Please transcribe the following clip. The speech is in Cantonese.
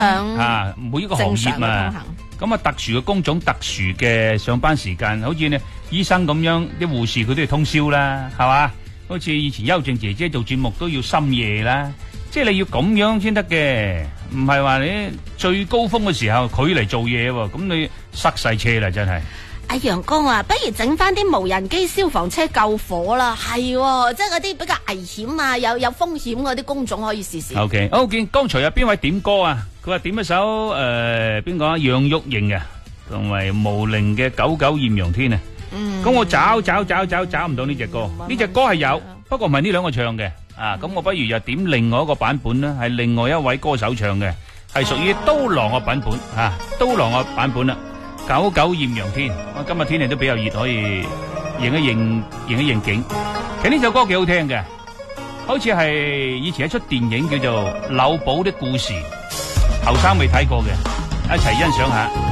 每一個行業嘛。咁啊，特殊嘅工種、特殊嘅上班時間，好似呢醫生咁樣，啲護士佢都要通宵啦，係嘛？好似以前邱靜姐姐做節目都要深夜啦，即係你要咁樣先得嘅，唔係話你最高峰嘅時候佢嚟做嘢喎，咁你塞晒車啦，真係。 阿楊哥啊，不如整翻啲無人機消防車救火啦，係，即係嗰啲比較危險啊，有風險嗰啲工種可以試試。 OK， 我見剛才有邊位點歌啊？佢話點一首邊個啊？楊鈺瑩啊，同埋毛寧嘅《久久艷陽天》啊。咁我找唔到呢隻歌，呢隻歌係有，不過唔係呢兩個唱嘅啊。咁我不如又點另外一個版本啦，係另外一位歌手唱嘅，係屬於刀郎嘅版本啊，刀郎嘅版本啦。久久艷陽天，我今日天氣都比較熱，可以認一認景。其實呢首歌幾好聽嘅，好似係以前一出電影叫做《柳寶的故事》，後生未睇過嘅，一齊欣賞下。